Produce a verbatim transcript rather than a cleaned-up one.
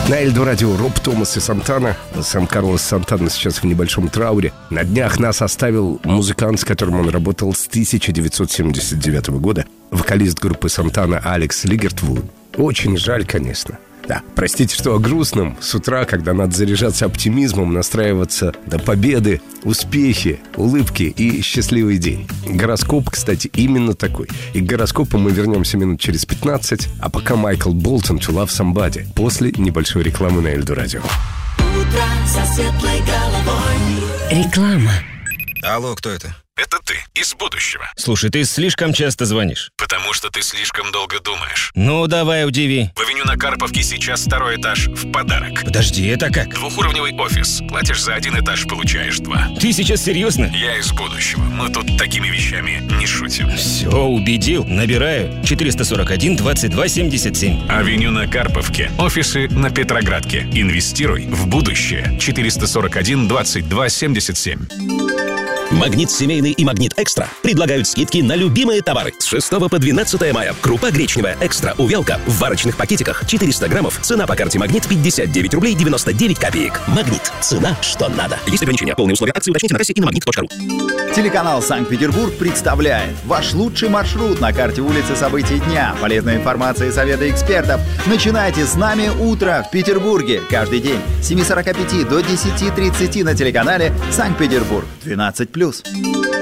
На Эльдо радио Роб Томас и Сантана. Сам Карлос Сантана сейчас в небольшом трауре. На днях нас оставил музыкант, с которым он работал с тысяча девятьсот семьдесят девятого года. Вокалист группы Сантана Алекс Лигертвуд. Очень жаль, конечно. Да, простите, что о грустном. С утра, когда надо заряжаться оптимизмом, настраиваться до победы, успехи, улыбки и счастливый день. Гороскоп, кстати, именно такой. И к гороскопу мы вернемся минут через пятнадцать. А пока Майкл Болтон «To Love Somebody» после небольшой рекламы на Эльдо радио. Утро со светлой головой. Реклама. Алло, кто это? Это ты, из будущего. Слушай, ты слишком часто звонишь. Потому что ты слишком долго думаешь. Ну, давай, удиви. В авеню на Карповке сейчас второй этаж в подарок. Подожди, это как? Двухуровневый офис. Платишь за один этаж, получаешь два. Ты сейчас серьезно? Я из будущего. Мы тут такими вещами не шутим. Все, убедил. Набираю. четыреста сорок один двадцать два семьдесят семь. Авеню на Карповке. Офисы на Петроградке. Инвестируй в будущее. четыреста сорок один двадцать два семьдесят семь. Магнит семейный и Магнит Экстра предлагают скидки на любимые товары с шестого по двенадцатое мая. Крупа гречневая Экстра увелка в варочных пакетиках четыреста граммов. Цена по карте Магнит пятьдесят девять рублей девяносто девять копеек. Магнит. Цена, что надо. Есть ограничения. Полные условия акции уточните на кассе и на магнит точка ру. Телеканал Санкт-Петербург представляет ваш лучший маршрут на карте улицы событий дня. Полезная информация и советы экспертов. Начинайте с нами утро в Петербурге. Каждый день с семи сорока пяти до десяти тридцати на телеканале Санкт-Петербург двенадцать плюс.